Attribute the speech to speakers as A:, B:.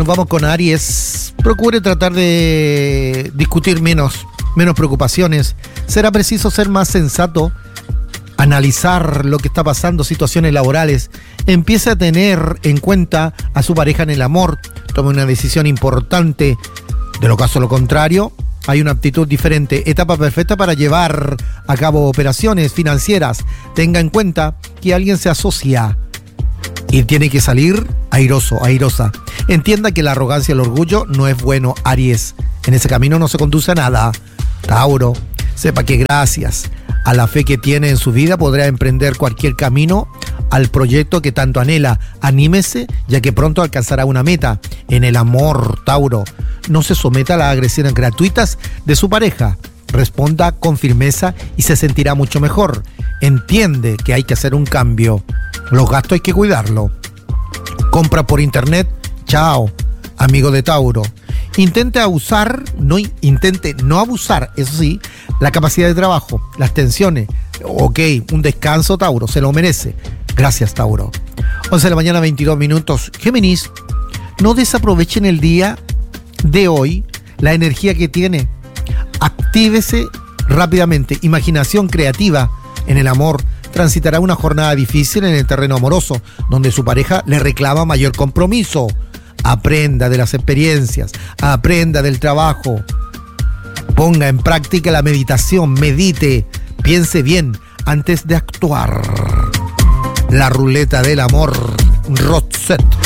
A: Nos vamos con Aries. Procure tratar de discutir menos preocupaciones. Será preciso ser más sensato, analizar lo que está pasando, situaciones laborales. Empiece a tener en cuenta a su pareja en el amor. Tome una decisión importante. De lo caso lo contrario, hay una actitud diferente. Etapa perfecta para llevar a cabo operaciones financieras. Tenga en cuenta que alguien se asocia y tiene que salir airoso, airosa. Entienda que la arrogancia y el orgullo no es bueno, Aries. En ese camino no se conduce a nada. Tauro, sepa que gracias a la fe que tiene en su vida podrá emprender cualquier camino al proyecto que tanto anhela. Anímese, ya que pronto alcanzará una meta. En el amor, Tauro, no se someta a las agresiones gratuitas de su pareja. Responda con firmeza y se sentirá mucho mejor. Entiende que hay que hacer un cambio. Los gastos hay que cuidarlo. Compra por internet, chao, amigo de Tauro. Intente no abusar, eso sí, la capacidad de trabajo, las tensiones. Ok, un descanso, Tauro, se lo merece. Gracias, Tauro. 11 de la mañana, 22 minutos. Géminis, no desaprovechen el día de hoy, la energía que tiene. Actívese rápidamente. Imaginación creativa en el amor. Transitará una jornada difícil en el terreno amoroso, donde su pareja le reclama mayor compromiso. Aprenda de las experiencias, aprenda del trabajo. Ponga en práctica la meditación, medite, piense bien antes de actuar. La ruleta del amor, Roxette.